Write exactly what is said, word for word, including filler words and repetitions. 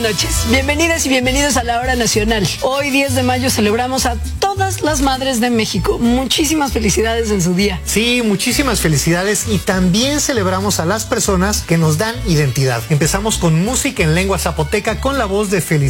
noches. Bienvenidas y bienvenidos a la Hora Nacional. Hoy, diez de mayo, celebramos a todas las madres de México. Muchísimas felicidades en su día. Sí, muchísimas felicidades, y también celebramos a las personas que nos dan identidad. Empezamos con música en lengua zapoteca con la voz de Felicidad